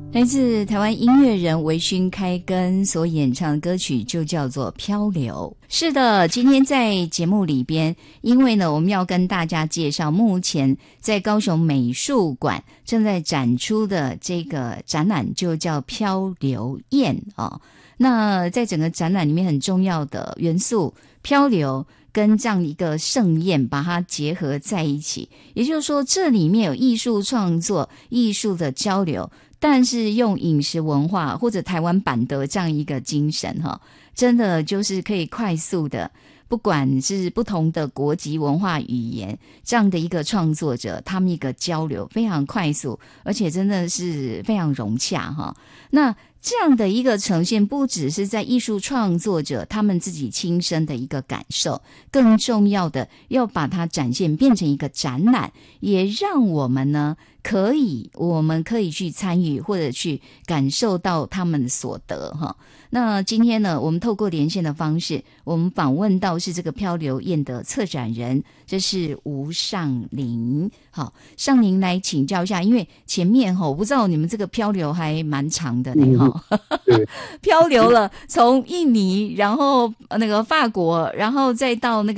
来自台湾音乐人维勋开根所演唱的歌曲就叫做漂流。是的，今天在节目里边，因为呢我们要跟大家介绍目前在高雄美术馆正在展出的这个展览，就叫漂流宴哦。那在整个展览里面很重要的元素漂流跟这样一个盛宴把它结合在一起，也就是说这里面有艺术创作、艺术的交流，但是用饮食文化或者台湾版的这样一个精神真的就是可以快速的，不管是不同的国籍文化语言这样的一个创作者，他们一个交流非常快速，而且真的是非常融洽那这样的一个呈现不只是在艺术创作者他们自己亲身的一个感受，更重要的要把它展现变成一个展览，也让我们呢可以去参与或者去感受到他们所得那今天呢我们透过连线的方式，我们访问到是这个漂流宴的策展人，这是吴尚林。好，尚林来请教一下，因为前面我不知道你们这个漂流还蛮长的呢漂流了从印尼，然后那个法国，然后再到那个